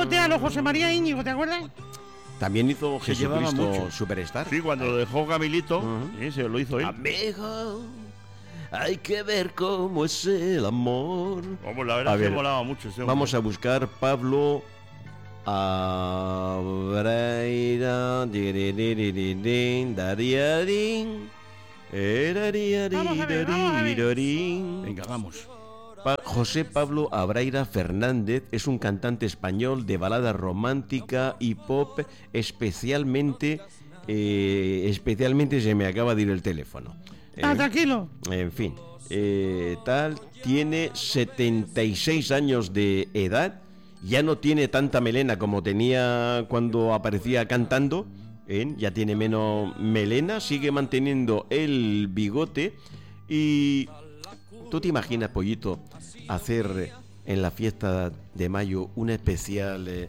bigote a los José María Íñigo, ¿te acuerdas? También hizo Se llevaba Jesucristo mucho. Superstar. Sí, cuando lo dejó Camilito, se lo hizo él. Amigo, hay que ver cómo es el amor. Vamos, la A verdad es que ver, molaba mucho ese hombre. Vamos a buscar Pablo Abreira. Venga, vamos. José Pablo Abreira Fernández es un cantante español de balada romántica y pop, especialmente se me acaba de ir el teléfono. Tranquilo. En fin, tiene 76 años de edad, ya no tiene tanta melena como tenía cuando aparecía cantando, ya tiene menos melena, sigue manteniendo el bigote. Y ¿tú te imaginas, Pollito, hacer en la fiesta de mayo una especial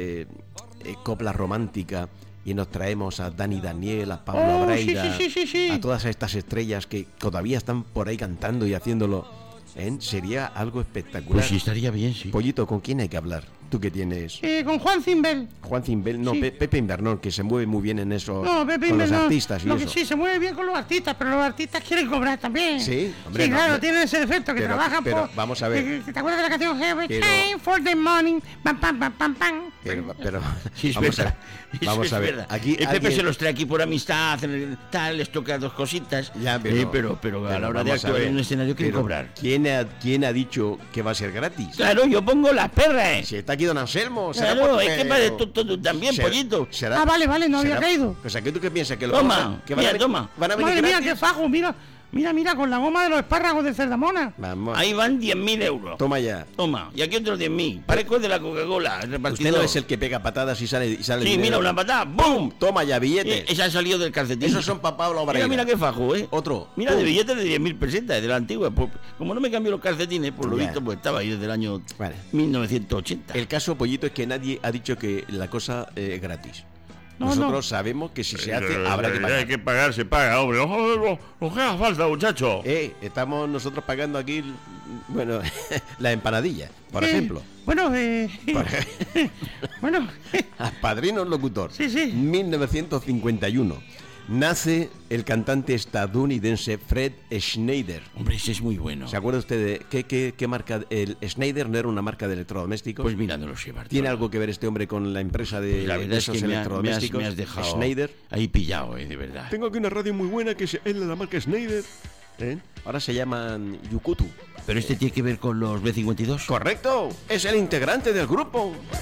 copla romántica y nos traemos a Dani Daniel, a Pablo Abreira, sí. a todas estas estrellas que todavía están por ahí cantando y haciéndolo? Sería algo espectacular. Pues sí, estaría bien, sí. Pollito, ¿con quién hay que hablar? ¿Tú qué tienes? Con Juan Cimbel. Juan Cimbel, no, Sí. Pepe Invernón, que se mueve muy bien en eso, No, Pepe con los Invernón, artistas y lo que eso. sí, se mueve bien con los artistas, pero los artistas quieren cobrar también. Sí, hombre, sí, no, claro, hombre. tienen ese defecto, que Pero- trabajan pero, por... vamos a ver. ¿Te acuerdas de la canción Every Pero- Time for the Morning? Pam, pam, pam, pam, pam. Pero Sí, es vamos verdad. Vamos Es a ver. verdad. Aquí el Pepe alguien- se los trae aquí por amistad, tal, les toca dos cositas. Ya, pero a la hora de vamos a actuar ver. en un escenario quieren Pero, cobrar. ¿quién ha dicho que va a ser gratis? Claro, yo pongo las perras. Si está aquí don Anselmo, será Claro, por- es que para tú también, será- pollito. será- Ah, vale, no había será- caído. O sea, ¿qué tú qué piensas? Que lo Toma, vamos a- que mira, van a, toma. van a venir Madre mía, gratis? qué fajo, mira, con la goma de los espárragos de Cerdamona. Vamos, Ahí van 10.000 euros. toma ya. Toma, y aquí otros 10.000. Parezco el de la Coca-Cola, el Usted repartidor. no es el que pega patadas y sale Sí, dinero. mira, una patada, ¡bum! Toma ya, billetes. Esa ha salido del calcetín. Esos son para Pablo Abreira. Mira qué fajo, ¿eh? Otro. Mira, de Pum. billetes de 10.000 pesetas, de la antigua. Pues, como no me cambió los calcetines, por lo Ya. visto, pues estaba ahí desde el año Vale. 1980. El caso, Pollito, es que nadie ha dicho que la cosa es gratis. No, Nosotros sabemos que si se hace, habrá que Hay pagar. que pagar, se paga, hombre. Lo que haga falta, muchacho. Estamos nosotros pagando aquí, bueno, la empanadilla, por Sí. ejemplo. Bueno, bueno, Padrino locutor. Sí, sí. 1951. Nace el cantante estadounidense Fred Schneider. Hombre, ese es muy bueno. ¿Se acuerda usted de qué marca? El Schneider no era una marca de electrodomésticos. Pues mira, no lo sé, Bartolo. ¿Tiene algo que ver este hombre con la empresa de, Pues la de verdad es esos que electrodomésticos? me has dejado Schneider. ahí pillado, de verdad. Tengo aquí una radio muy buena que es de la marca Schneider. Ahora se llaman Yukutu. Pero este tiene que ver con los B-52. Correcto, es el integrante del grupo.